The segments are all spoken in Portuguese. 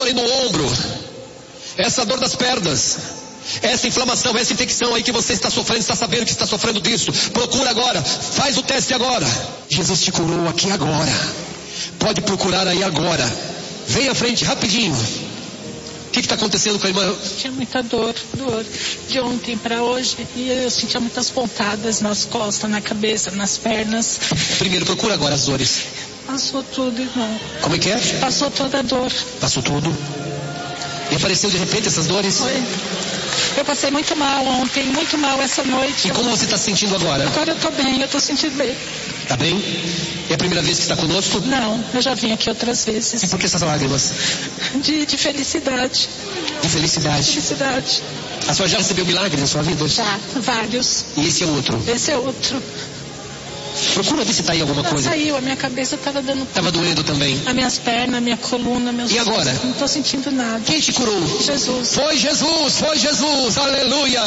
aí no ombro, essa dor das pernas, essa inflamação, essa infecção aí que você está sofrendo, está sabendo que está sofrendo disso, procura agora, faz o teste agora. Jesus te curou aqui agora. Pode procurar aí agora. Vem à frente rapidinho. O que está acontecendo com a irmã? Tinha muita dor de ontem para hoje, e eu sentia muitas pontadas nas costas, na cabeça, nas pernas. Primeiro, procura agora as dores. Passou tudo, irmão. Como é que é? Passou toda a dor. Passou tudo. E apareceu de repente essas dores? Foi. Eu passei muito mal ontem, muito mal essa noite. E como você está se sentindo agora? Agora eu estou bem, eu estou sentindo bem. Tá bem? É a primeira vez que está conosco? Não, eu já vim aqui outras vezes. E por que essas lágrimas? De felicidade. De felicidade? Felicidade. A senhora já recebeu milagre na sua vida? Já, vários. E esse é outro? Esse é outro. Procura ver se está aí alguma coisa. Saiu, a minha cabeça estava dando... Estava doendo também? As minhas pernas, a minha coluna, meus... E agora? Não estou sentindo nada. Quem te curou? Jesus. Foi Jesus, foi Jesus, aleluia!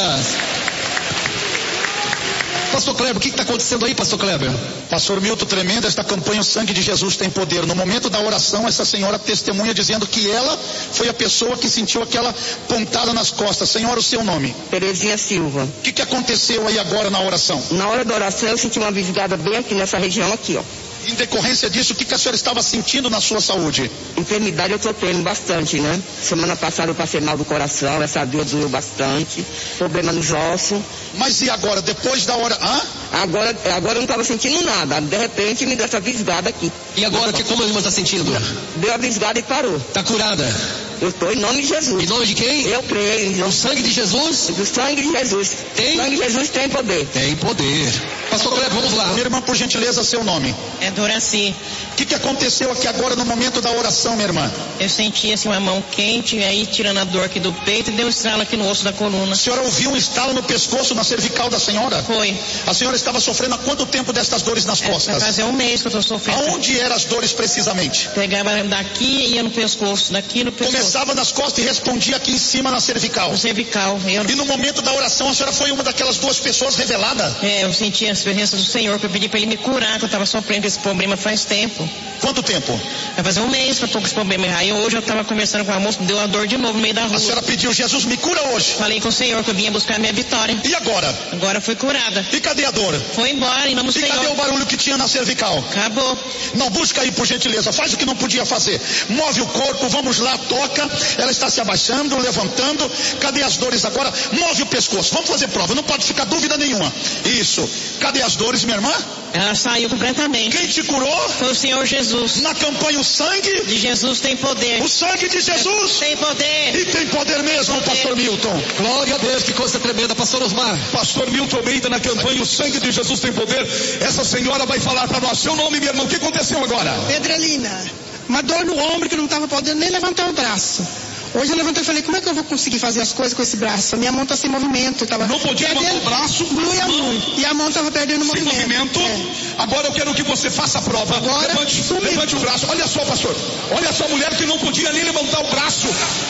Pastor Kleber, o que está acontecendo aí, Pastor Kleber? Pastor Milton, tremenda esta campanha, o sangue de Jesus tem poder. No momento da oração, essa senhora testemunha dizendo que ela foi a pessoa que sentiu aquela pontada nas costas. Senhora, o seu nome? Terezinha Silva. O que aconteceu aí agora na oração? Na hora da oração eu senti uma visgada bem aqui nessa região aqui, ó. Em decorrência disso, o que a senhora estava sentindo na sua saúde? Enfermidade eu estou tendo bastante, né? Semana passada eu passei mal do coração, essa dor doeu bastante, problema nos ossos. Mas e agora, depois da hora... Hã? Agora eu não estava sentindo nada, de repente me deu essa visgada aqui. E agora, como a irmã está sentindo? Deu a visgada e parou. Está curada? Eu estou em nome de Jesus. Em nome de quem? Eu creio. O sangue de Jesus? Do sangue de Jesus. Tem? O sangue de Jesus tem poder. Tem poder. Pastor Kleber, vamos lá. Minha irmã, por gentileza, seu nome? É Doraci. O que aconteceu aqui agora no momento da oração, minha irmã? Eu senti assim uma mão quente, aí tirando a dor aqui do peito e deu um estralo aqui no osso da coluna. A senhora ouviu um estalo no pescoço, na cervical da senhora? Foi. A senhora estava sofrendo há quanto tempo destas dores nas costas? Vai fazer um mês que eu estou sofrendo. Aonde eram as dores precisamente? Pegava daqui e ia no pescoço, daqui no pescoço. Começava nas costas e respondia aqui em cima na cervical. No cervical. E no momento da oração a senhora foi uma daquelas duas pessoas revelada? Eu senti a presença do Senhor, que eu pedi para Ele me curar, que eu estava sofrendo com esse problema faz tempo. Quanto tempo? Vai fazer um mês que eu estou com esse problema. Aí hoje eu estava conversando com a moça, deu a dor de novo no meio da rua. A senhora pediu, Jesus, me cura hoje. Falei com o Senhor que eu vinha buscar a minha vitória. E agora? Agora fui curada. E cadê a dor? Foi embora, em nome do Senhor. E cadê o barulho que tinha na cervical? Acabou. Não, busca aí por gentileza, faz o que não podia fazer. Move o corpo, vamos lá, toca. Ela está se abaixando, levantando. Cadê as dores agora? Move o pescoço, vamos fazer prova, não pode ficar dúvida nenhuma. Isso. Cadê as dores, minha irmã? Ela saiu completamente. Quem te curou? Foi o Senhor Jesus. Na campanha o sangue de Jesus tem poder. O sangue de Jesus tem poder. E tem poder mesmo, Pastor Milton. Glória a Deus, que coisa tremenda, Pastor Osmar. Pastor Milton Almeida na campanha o sangue de Jesus tem poder. Essa senhora vai falar para nós. Seu nome, minha irmã, o que aconteceu agora? Pedrelina, uma dor no ombro que não estava podendo nem levantar o braço. Hoje eu levantei e falei, como é que eu vou conseguir fazer as coisas com esse braço? A minha mão está sem movimento. Não podia levantar o braço? Doía muito. E a mão estava perdendo sem movimento. Agora eu quero que você faça a prova. Agora, levante o braço. Olha só, pastor. Olha só a mulher que não podia nem levantar o braço.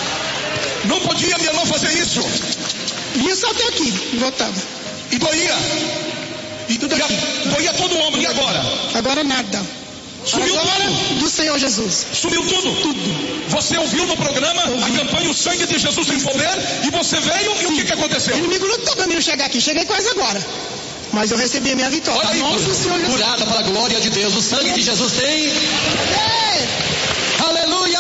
Não podia, minha irmã, fazer isso. Vinha só até aqui e voltava. E doía? Doía todo o ombro. E agora? Agora nada. Sumiu agora, tudo. Do Senhor Jesus. Sumiu tudo? Tudo. Você ouviu no programa a campanha O Sangue de Jesus tem poder e você veio e o que aconteceu? O inimigo lutou para mim não chegar aqui. Cheguei quase agora. Mas eu recebi a minha vitória. Olha Nossa aí, Senhor Jesus. Curada para a glória de Deus. O sangue de Jesus tem. Aleluia!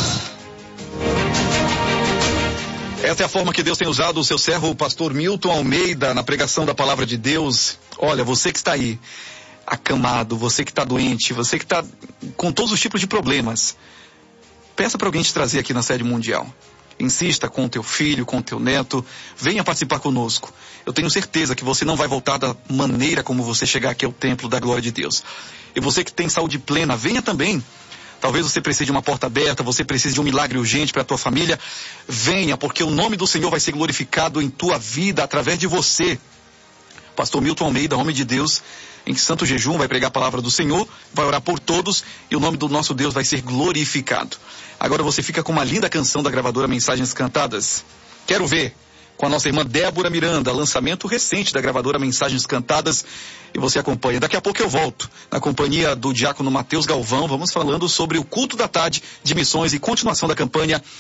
Essa é a forma que Deus tem usado o seu servo, o pastor Milton Almeida, na pregação da palavra de Deus. Olha, você que está aí, acamado, você que está doente, você que está com todos os tipos de problemas, peça para alguém te trazer aqui na sede mundial. Insista com o teu filho, com o teu neto, venha participar conosco. Eu tenho certeza que você não vai voltar da maneira como você chegar aqui ao templo da glória de Deus. E você que tem saúde plena, venha também. Talvez você precise de uma porta aberta, você precise de um milagre urgente para a tua família. Venha, porque o nome do Senhor vai ser glorificado em tua vida através de você. Pastor Milton Almeida, homem de Deus, em santo jejum, vai pregar a palavra do Senhor, vai orar por todos e o nome do nosso Deus vai ser glorificado. Agora você fica com uma linda canção da gravadora Mensagens Cantadas. Quero ver, com a nossa irmã Débora Miranda, lançamento recente da gravadora Mensagens Cantadas, e você acompanha. Daqui a pouco eu volto, na companhia do diácono Mateus Galvão, vamos falando sobre o culto da tarde de missões e continuação da campanha